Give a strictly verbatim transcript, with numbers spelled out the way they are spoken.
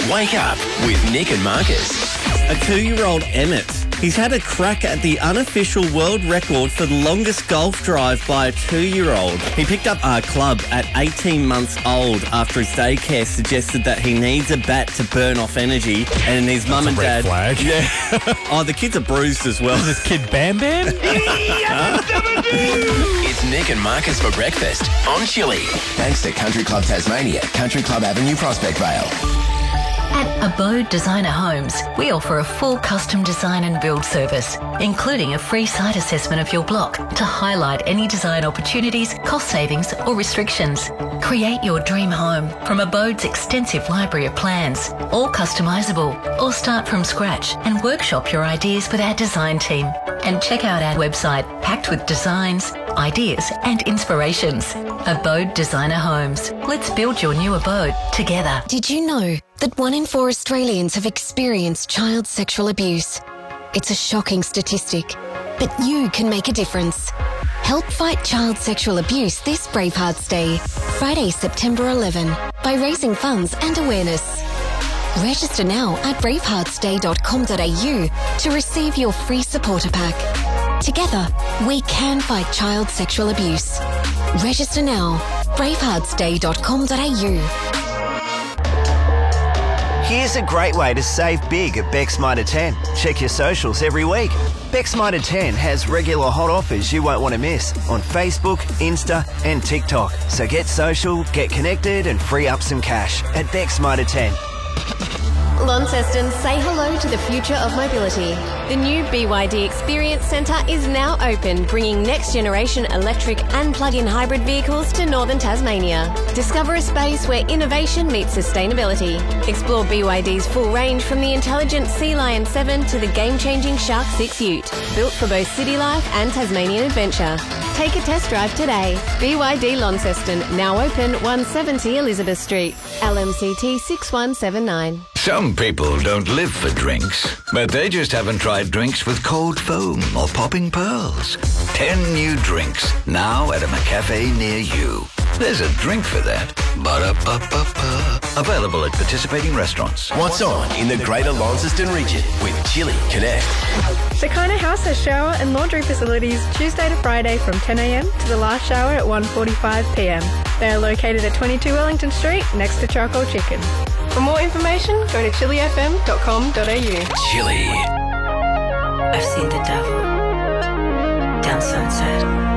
Wake up with Nick and Marcus. A two-year-old Emmett. He's had a crack at the unofficial world record for the longest golf drive by a two-year-old. He picked up our club at eighteen months old after his daycare suggested that he needs a bat to burn off energy, and his mum and dad... flag. Yeah. Oh, the kids are bruised as well. Is this kid Bam Bam? It's Nick and Marcus for breakfast on Chili. Thanks to Country Club Tasmania, Country Club Avenue, Prospect Vale. At Abode Designer Homes, we offer a full custom design and build service, including a free site assessment of your block to highlight any design opportunities, cost savings or restrictions. Create your dream home from Abode's extensive library of plans, all customisable, or start from scratch and workshop your ideas with our design team. And check out our website packed with designs, ideas and inspirations. Abode Designer Homes. Let's build your new abode together. Did you know that one in four Australians have experienced child sexual abuse? It's a shocking statistic, but you can make a difference. Help fight child sexual abuse this Bravehearts Day, Friday, September eleventh, by raising funds and awareness. Register now at bravehearts day dot com dot a u to receive your free supporter pack. Together, we can fight child sexual abuse. Register now, bravehearts day dot com dot a u. Here's a great way to save big at Beck's Mitre ten. Check your socials every week. Beck's Mitre ten has regular hot offers you won't want to miss on Facebook, Insta and TikTok. So get social, get connected and free up some cash at Beck's Mitre ten. Launceston, say hello to the future of mobility. The new B Y D Experience Centre is now open, bringing next-generation electric and plug-in hybrid vehicles to northern Tasmania. Discover a space where innovation meets sustainability. Explore B Y D's full range from the intelligent Sea Lion seven to the game-changing Shark six Ute, built for both city life and Tasmanian adventure. Take a test drive today. B Y D Launceston, now open one seventy Elizabeth Street. L M C T six one seven nine. Some people don't live for drinks, but they just haven't tried drinks with cold foam or popping pearls. Ten new drinks, now at a McCafe near you. There's a drink for that. Ba-da-ba-ba-ba. Available at participating restaurants. What's on in the Greater Launceston region with Chili Connect? Shekinah House has shower and laundry facilities Tuesday to Friday from ten a m to the last shower at one forty-five p m. They are located at twenty-two Wellington Street next to Charcoal Chicken. For more information, go to chili f m dot com dot a u. Chili. I've seen the devil down Sunset.